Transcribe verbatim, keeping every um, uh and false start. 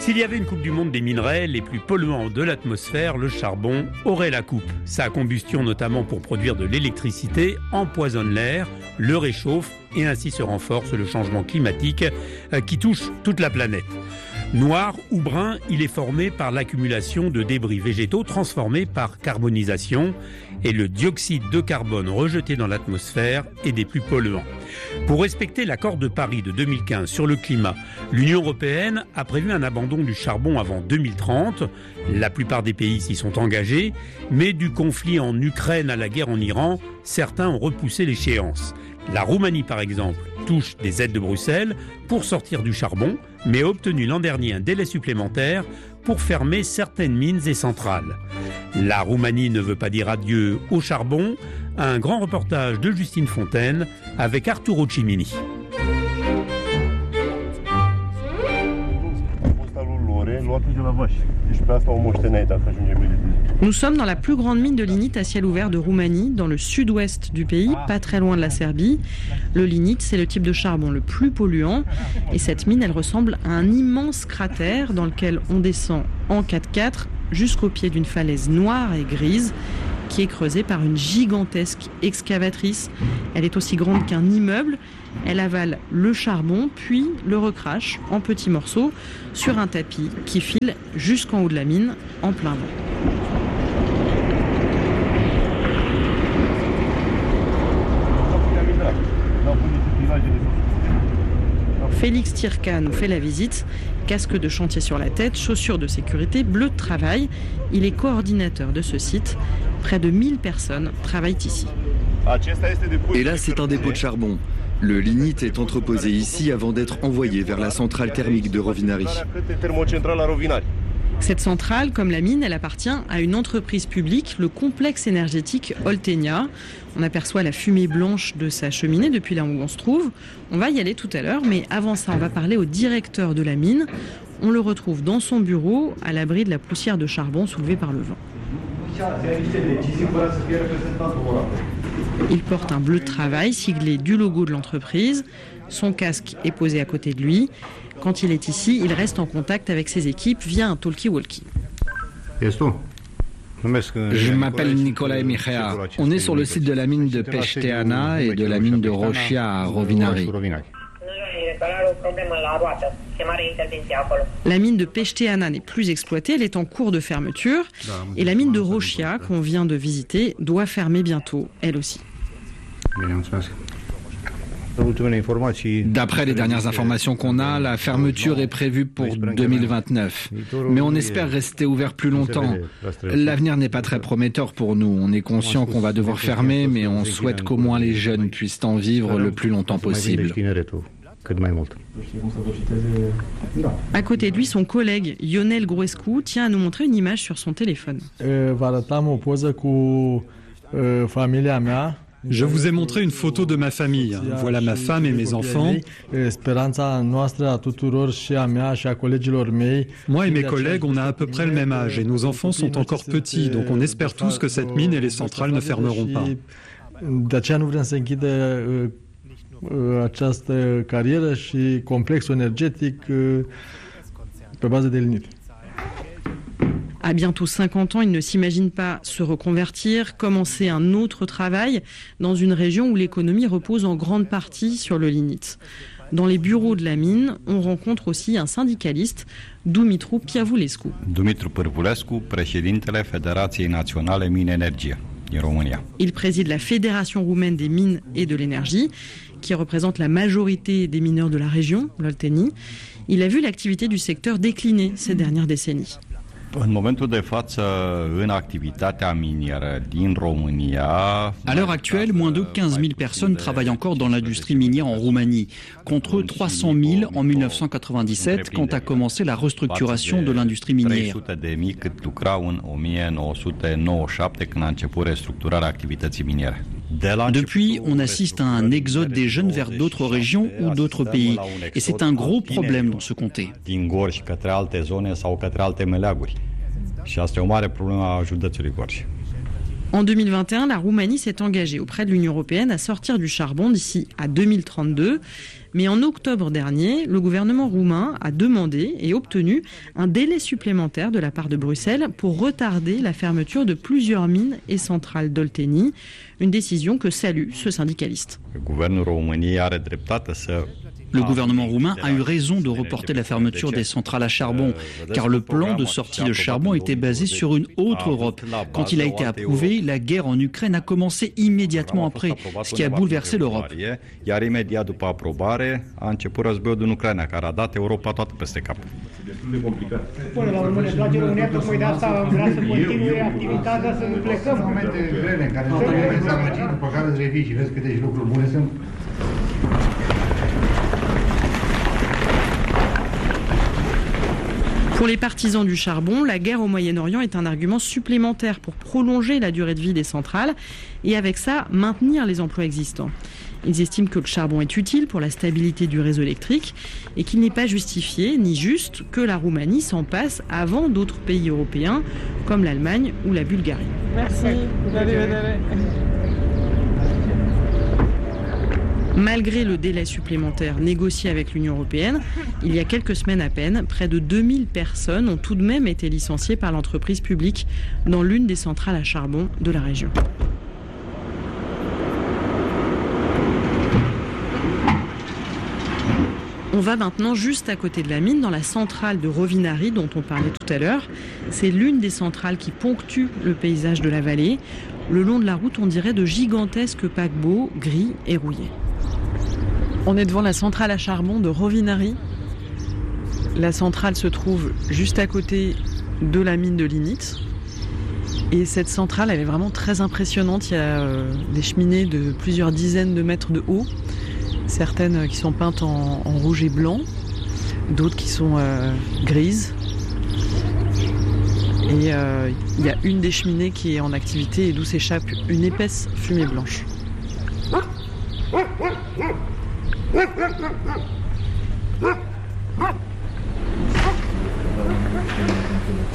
S'il y avait une coupe du monde des minerais les plus polluants de l'atmosphère, le charbon aurait la coupe. Sa combustion, notamment pour produire de l'électricité, empoisonne l'air, le réchauffe et ainsi se renforce le changement climatique qui touche toute la planète. Noir ou brun, il est formé par l'accumulation de débris végétaux transformés par carbonisation et le dioxyde de carbone rejeté dans l'atmosphère est des plus polluants. Pour respecter l'accord de Paris de deux mille quinze sur le climat, l'Union européenne a prévu un abandon du charbon avant deux mille trente. La plupart des pays s'y sont engagés, mais du conflit en Ukraine à la guerre en Iran, certains ont repoussé l'échéance. La Roumanie, par exemple, touche des aides de Bruxelles pour sortir du charbon, mais a obtenu l'an dernier un délai supplémentaire pour fermer certaines mines et centrales. La Roumanie ne veut pas dire adieu au charbon. Un grand reportage de Justine Fontaine avec Arturo Cimini. Nous sommes dans la plus grande mine de lignite à ciel ouvert de Roumanie, dans le sud-ouest du pays, pas très loin de la Serbie. Le lignite, c'est le type de charbon le plus polluant. Et cette mine, elle ressemble à un immense cratère dans lequel on descend en quatre-quatre jusqu'au pied d'une falaise noire et grise qui est creusée par une gigantesque excavatrice. Elle est aussi grande qu'un immeuble. Elle avale le charbon, puis le recrache en petits morceaux sur un tapis qui file jusqu'en haut de la mine en plein vent. Félix Tirca nous fait la visite. Casque de chantier sur la tête, chaussures de sécurité, bleu de travail. Il est coordinateur de ce site. Près de mille personnes travaillent ici. Et là, c'est un dépôt de charbon. Le lignite est entreposé ici avant d'être envoyé vers la centrale thermique de Rovinari. Cette centrale, comme la mine, elle appartient à une entreprise publique, le complexe énergétique Oltenia. On aperçoit la fumée blanche de sa cheminée depuis là où on se trouve. On va y aller tout à l'heure, mais avant ça, on va parler au directeur de la mine. On le retrouve dans son bureau, à l'abri de la poussière de charbon soulevée par le vent. Il porte un bleu de travail siglé du logo de l'entreprise. Son casque est posé à côté de lui. Quand il est ici, il reste en contact avec ses équipes via un talkie-walkie. Je m'appelle Nicolae Michea. On est sur le site de la mine de Peșteana et de la mine de Roșia à Rovinari. La mine de Peșteana n'est plus exploitée, elle est en cours de fermeture. Et la mine de Roșia, qu'on vient de visiter, doit fermer bientôt, elle aussi. D'après les dernières informations qu'on a, la fermeture est prévue pour deux mille vingt-neuf. Mais on espère rester ouvert plus longtemps. L'avenir n'est pas très prometteur pour nous. On est conscient qu'on va devoir fermer, mais on souhaite qu'au moins les jeunes puissent en vivre le plus longtemps possible. À côté de lui, son collègue Ionel Gruescu tient à nous montrer une image sur son téléphone. Je vous ai montré une photo de ma famille. Voilà ma femme et mes enfants. Moi et mes collègues, on a à peu près le même âge et nos enfants sont encore petits, donc on espère tous que cette mine et les centrales ne fermeront pas. Această carieră și complexul energetic pe bază de lignite. À bientôt cinquante ans, il ne s'imagine pas se reconvertir, commencer un autre travail dans une région où l'économie repose en grande partie sur le lignite. Dans les bureaux de la mine, on rencontre aussi un syndicaliste, Dumitru Piavulescu. Dumitru Piavulescu, președintele Federației Naționale Mine Energie din România. Il préside la Fédération roumaine des mines et de l'énergie, qui représente la majorité des mineurs de la région, l'Oltenie. Il a vu l'activité du secteur décliner ces dernières décennies. À l'heure actuelle, moins de quinze mille personnes travaillent encore dans l'industrie minière en Roumanie, contre trois cent mille en mille neuf cent quatre-vingt-dix-sept, quand a commencé la restructuration de l'industrie minière. Depuis, on assiste à un exode des jeunes vers d'autres régions ou d'autres pays. Et c'est un gros problème dans ce comté. En deux mille vingt et un, la Roumanie s'est engagée auprès de l'Union européenne à sortir du charbon d'ici à deux mille trente-deux. Mais en octobre dernier, le gouvernement roumain a demandé et obtenu un délai supplémentaire de la part de Bruxelles pour retarder la fermeture de plusieurs mines et centrales d'Olteni. Une décision que salue ce syndicaliste. Le gouvernement roumain a eu raison de reporter la fermeture des centrales à charbon, car le plan de sortie de charbon était basé sur une autre Europe. Quand il a été approuvé, la guerre en Ukraine a commencé immédiatement après, ce qui a bouleversé l'Europe. Pour les partisans du charbon, la guerre au Moyen-Orient est un argument supplémentaire pour prolonger la durée de vie des centrales et avec ça, maintenir les emplois existants. Ils estiment que le charbon est utile pour la stabilité du réseau électrique et qu'il n'est pas justifié ni juste que la Roumanie s'en passe avant d'autres pays européens comme l'Allemagne ou la Bulgarie. Merci. Malgré le délai supplémentaire négocié avec l'Union européenne, il y a quelques semaines à peine, près de deux mille personnes ont tout de même été licenciées par l'entreprise publique dans l'une des centrales à charbon de la région. On va maintenant juste à côté de la mine, dans la centrale de Rovinari dont on parlait tout à l'heure. C'est l'une des centrales qui ponctue le paysage de la vallée. Le long de la route, on dirait de gigantesques paquebots gris et rouillés. On est devant la centrale à charbon de Rovinari. La centrale se trouve juste à côté de la mine de lignite. Et cette centrale, elle est vraiment très impressionnante. Il y a euh, des cheminées de plusieurs dizaines de mètres de haut. Certaines qui sont peintes en, en rouge et blanc. D'autres qui sont euh, grises. Et euh, il y a une des cheminées qui est en activité et d'où s'échappe une épaisse fumée blanche. Ah!